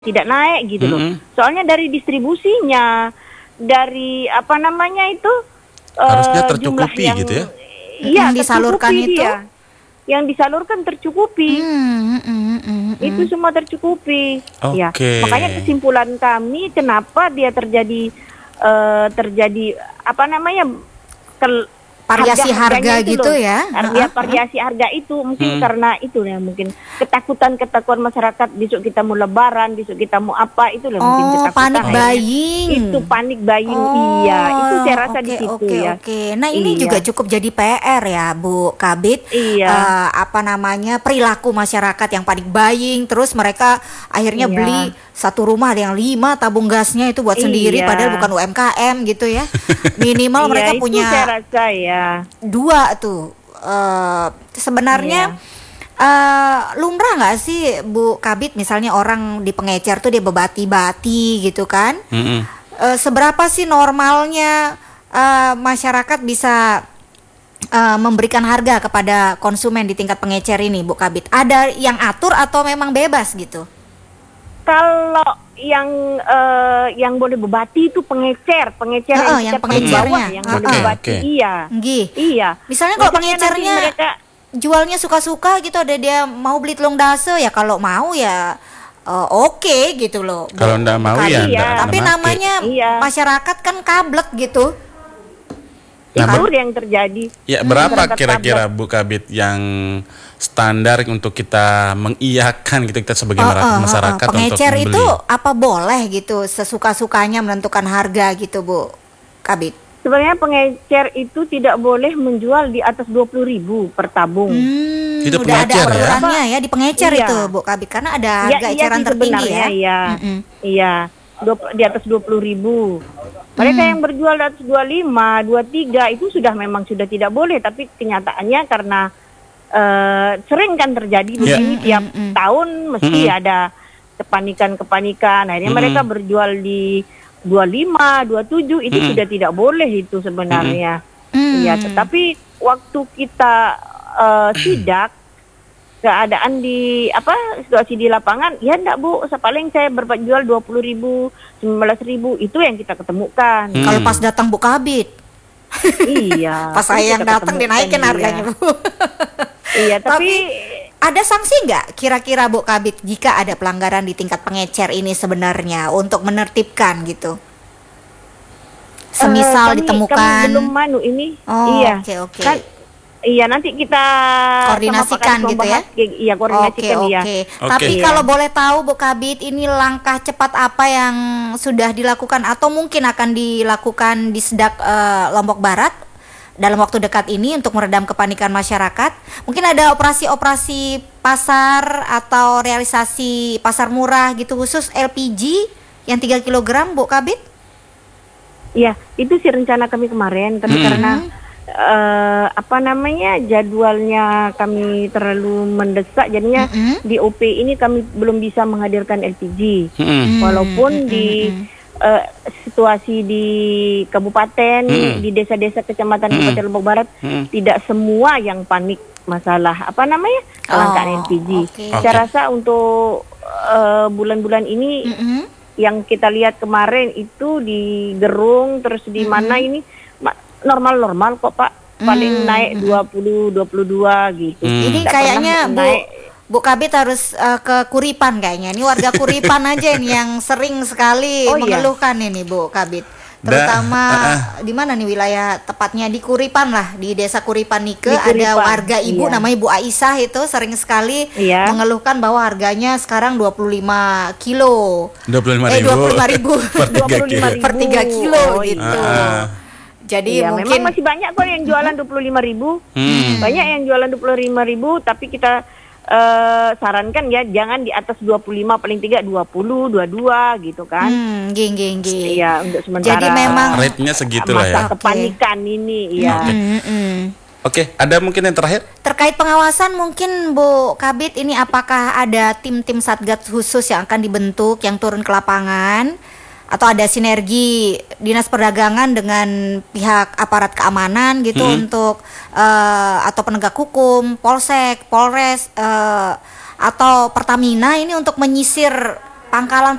tidak naik gitu loh. Soalnya dari distribusinya, dari apa namanya itu harusnya jumlah tercukupi yang gitu ya. Iya, Yang disalurkan tercukupi itu? dia. Yang disalurkan tercukupi. Itu semua tercukupi. Ya, Oke. makanya kesimpulan kami kenapa dia terjadi apa namanya Variasi harga harga-harganya itu gitu loh. ya. Variasi harga itu mungkin karena itu ya, mungkin ketakutan masyarakat besok kita mau lebaran, besok kita mau apa, itu loh mungkin Oh, ketakutan. panik buying. Itu panik buying, iya. Itu saya rasa di situ ya. Oke. Nah, ini Iya. juga cukup jadi PR ya, Bu Kabid. Iya. Apa namanya, perilaku masyarakat yang panik buying, terus mereka akhirnya Iya. beli satu rumah ada yang 5 tabung gasnya itu buat sendiri, Iya. padahal bukan UMKM gitu ya. Minimal Iya, mereka itu punya saya rasa ya. 2 tuh. Sebenarnya lumrah nggak sih Bu Kabid, misalnya orang di pengecer tuh dia bebati-bati gitu kan? Seberapa sih normalnya masyarakat bisa memberikan harga kepada konsumen di tingkat pengecer ini, Bu Kabid? Ada yang atur atau memang bebas gitu? Kalau yang boleh bebati itu pengecer yang kita paling bawah pengecernya. yang boleh Oke, bebati. oke. Iya. Nggih. Iya. Misalnya kalau Maksudnya nanti pengecernya mereka jualnya suka-suka gitu, ada dia mau beli telung dase ya, kalau mau ya oke gitu loh. Kalau ndak mau ya Iya. ndak Tapi make. namanya Iya. masyarakat kan kablek gitu. itu yang terjadi. Ya, berapa Masyarakat kira-kira Bu Kabid yang standar untuk kita mengiyakan gitu, kita sebagai masyarakat untuk Pengecer membeli? itu apa boleh gitu sesuka-sukanya menentukan harga gitu, Bu Kabid? Sebenarnya pengecer itu tidak boleh menjual di atas 20.000 per tabung. Itu Udah ada pengecer ya? aturannya ya di pengecer Iya. itu, Bu Kabid, karena ada harga Iya eceran sih tertinggi sebenarnya, ya. Iya. Iya. Di atas 20.000. Mereka yang berjual di atas 25, 23 itu memang sudah tidak boleh, tapi kenyataannya karena sering kan terjadi begini tiap tahun mesti ada kepanikan. Akhirnya mereka berjual di 25, 27 itu sudah tidak boleh itu sebenarnya. Iya, tetapi waktu kita sidak keadaan situasi di lapangan, ya enggak Bu, paling saya berjual 20.000, 19.000 itu yang kita ketemukan. Kalau pas datang Bu Kabid, Iya. pas saya yang kita datang ketemukan dinaikin dia. harganya, Bu. Iya, tapi ada sanksi nggak kira-kira Bu Kabid jika ada pelanggaran di tingkat pengecer ini sebenarnya untuk menertibkan gitu? Semisal kami ditemukan. belum ini. Oh, iya. Oke. Kan, iya, nanti kita Koordinasikan sama Pak Kadis gitu ya? membahas. Iya, koordinasikan iya. Tapi Iya. kalau boleh tahu Bu Kabid, ini langkah cepat apa yang sudah dilakukan atau mungkin akan dilakukan di Sedak Lombok Barat dalam waktu dekat ini untuk meredam kepanikan masyarakat? Mungkin ada operasi-operasi pasar atau realisasi pasar murah gitu khusus LPG yang 3 kg, Bu Kabid? Iya, itu sih rencana kami kemarin, tapi karena jadwalnya kami terlalu mendesak, jadinya di OP ini kami belum bisa menghadirkan LPG. Walaupun di situasi di kabupaten, di desa-desa kecamatan Kabupaten Lombok Barat tidak semua yang panik masalah kelangkaan LPG. Saya rasa untuk bulan-bulan ini yang kita lihat kemarin itu di Gerung, terus di mana ini normal-normal kok Pak, paling naik 20, 22 gitu. Ini Tidak kayaknya pernah naik. Bu Kabid harus ke Kuripan kayaknya. Ini warga Kuripan aja ini yang sering sekali mengeluhkan ini Bu Kabid. Terutama di mana nih wilayah tepatnya, di Kuripan lah, di desa Kuripan Nike, ada warga ibu namanya Bu Aisyah itu sering sekali mengeluhkan bahwa harganya sekarang 25 kilo. 25.000 per 3 kilo gitu. Jadi Iya, mungkin memang masih banyak kok yang jualan 25.000. Banyak yang jualan 25.000, tapi kita sarankan ya jangan di atas 25, paling tiga 20, 22 gitu kan. Geng. Iya, untuk sementara. Jadi memang rate-nya segitu lah ya. Masa kepanikan ini, ya. Oke, ada mungkin yang terakhir? Terkait pengawasan mungkin Bu Kabid, ini apakah ada tim-tim Satgas khusus yang akan dibentuk yang turun ke lapangan? Atau ada sinergi Dinas Perdagangan dengan pihak aparat keamanan gitu untuk atau penegak hukum, Polsek, Polres atau Pertamina ini untuk menyisir pangkalan